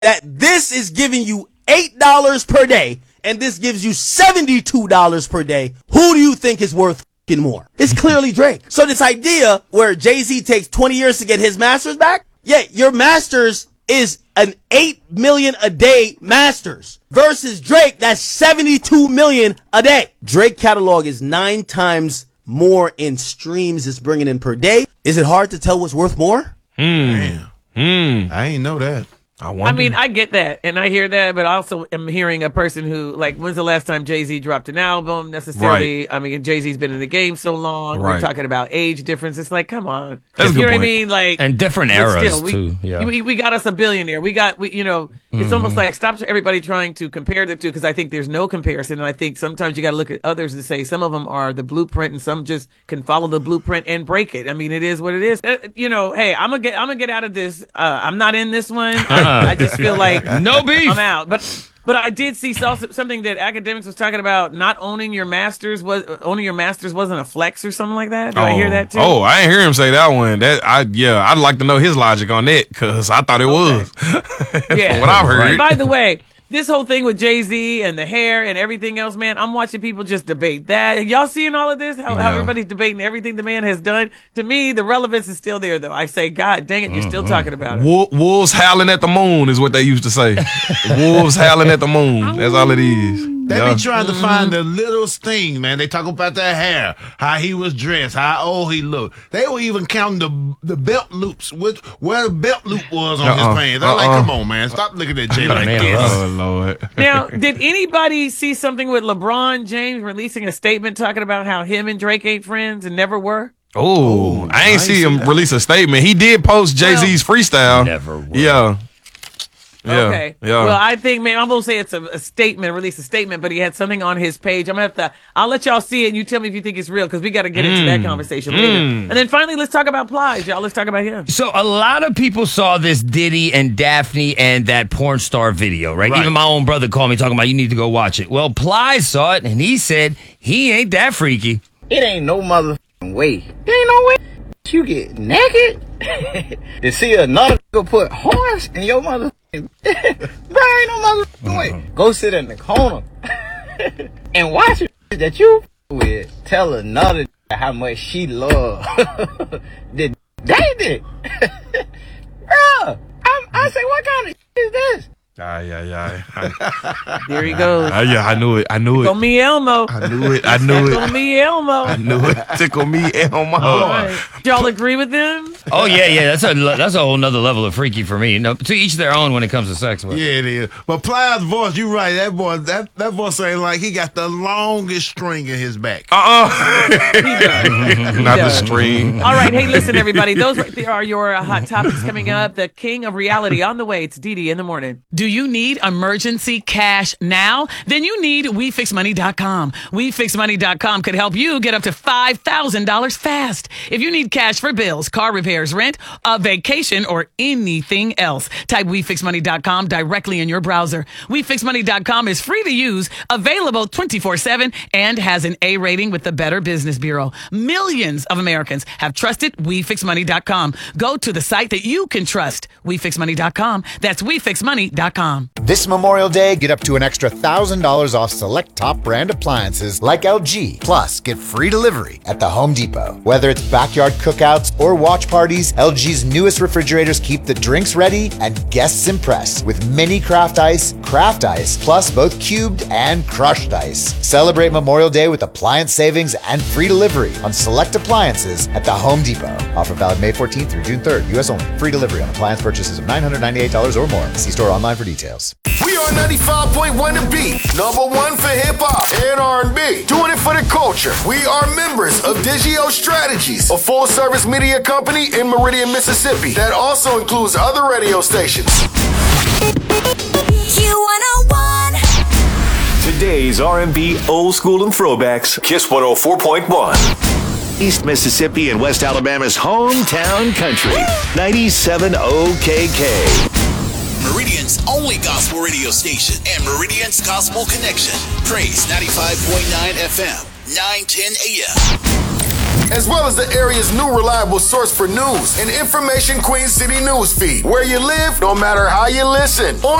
that this is giving you $8 per day and this gives you $72 per day, who do you think is worth more? It's clearly Drake. So this idea where Jay-Z takes 20 years to get his masters back, yeah, your masters is an $8 million a day masters versus Drake, that's $72 million a day. Drake catalog is 9 times more in streams it's bringing in per day. Is it hard to tell what's worth more? I ain't know that. I mean, I get that, and I hear that, but I also am hearing a person who, like, when's the last time Jay-Z dropped an album, necessarily? Right. I mean, Jay-Z's been in the game so long. Right. We're talking about age difference. It's like, come on. That's you know what I mean? Like, and different eras, too. Yeah. We got us a billionaire. It's almost like, stop everybody trying to compare the two, because I think there's no comparison, and I think sometimes you got to look at others and say some of them are the blueprint, and some just can follow the blueprint and break it. I mean, it is what it is. Hey, I'm gonna get out of this. I'm not in this one. I just feel like no beef. I'm out. But I did see something that Academics was talking about. Not owning your masters wasn't a flex or something like that. Did I hear that too? Oh, I didn't hear him say that one. I'd like to know his logic on that, because I thought it was. Yeah, what I've heard. By the way, this whole thing with Jay-Z and the hair and everything else, man, I'm watching people just debate that. Y'all seeing all of this? How everybody's debating everything the man has done? To me, the relevance is still there, though. I say, God dang it, you're still talking about it. Wolves howling at the moon is what they used to say. Wolves howling at the moon. That's all it is. They be trying to find the littlest thing, man. They talk about their hair, how he was dressed, how old he looked. They were even counting the belt loops, where the belt loop was on his pants. They're like, come on, man. Stop looking at Jay like this. Oh, Lord. Now, did anybody see something with LeBron James releasing a statement talking about how him and Drake ain't friends and never were? Oh, I ain't see him release a statement. He did post Jay-Z's freestyle. Never were. Yeah. Okay. Yeah. Well, I think, man, I'm gonna say it's a statement, release a statement, but he had something on his page. I'll let y'all see it, and you tell me if you think it's real, because we got to get into that conversation later. And then finally, let's talk about Plies, y'all. Let's talk about him. So a lot of people saw this Diddy and Daphne and that porn star video, right? Even my own brother called me talking about, you need to go watch it. Well, Plies saw it, and he said he ain't that freaky. It ain't no motherfucking way. There ain't no way you get naked to see another nigga put horse in your mother. There ain't no motherfucking way. Go sit in the corner and watch it that you with. Tell another how much she love the David. Bro, I say, what kind of is this? There he goes. Yeah, I knew it. Tickle me Elmo. I knew it. Tickle me Elmo. I knew it. Tickle me Elmo. Right. Y'all agree with him? Oh yeah. That's a whole nother level of freaky for me. To each their own when it comes to sex. But. Yeah, it is. But Plies' voice, you right. That voice ain't like he got the longest string in his back. Not the string. All right. Hey, listen, everybody. Those right there are your hot topics coming up. The king of reality on the way. It's Didi in the morning. Do you need emergency cash now? Then you need WeFixMoney.com. WeFixMoney.com could help you get up to $5,000 fast. If you need cash for bills, car repairs, rent, a vacation, or anything else, type WeFixMoney.com directly in your browser. WeFixMoney.com is free to use, available 24/7, and has an A rating with the Better Business Bureau. Millions of Americans have trusted WeFixMoney.com. Go to the site that you can trust. WeFixMoney.com. That's WeFixMoney.com. This Memorial Day, get up to an extra $1,000 off select top brand appliances like LG. Plus, get free delivery at the Home Depot. Whether it's backyard cookouts or watch parties, LG's newest refrigerators keep the drinks ready and guests impressed with mini craft ice, plus both cubed and crushed ice. Celebrate Memorial Day with appliance savings and free delivery on select appliances at the Home Depot. Offer valid May 14th through June 3rd, U.S. only. Free delivery on appliance purchases of $998 or more. See store online for details. We are 95.1 The Beat, #1 for hip-hop and R&B. Doing it for the culture. We are members of Digio Strategies, a full-service media company in Meridian, Mississippi that also includes other radio stations. Q101. Today's R&B, old school and throwbacks. Kiss 104.1. East Mississippi and West Alabama's hometown country. 97 OKK. Meridian's only gospel radio station and Meridian's Gospel Connection. Praise 95.9 FM, 910 AM. as well as the area's new reliable source for news and information, Queen City News Feed. Where you live, no matter how you listen.